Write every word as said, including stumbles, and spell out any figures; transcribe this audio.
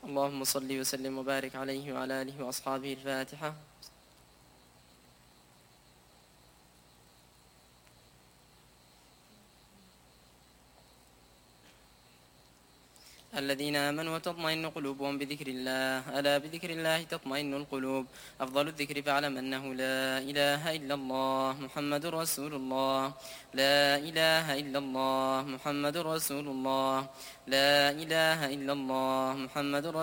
اللهم صل وسلم وبارك عليه وعلى آله وأصحابه. الفاتحة. الذين آمنوا وتطمئن قلوبهم بذكر الله، ألا بذكر الله تطمئن القلوب. أفضل الذكر فاعلم أنه لا إله إلا الله محمد رسول الله. لا إله إلا الله محمد رسول الله. لا إله إلا الله محمد رسول الله.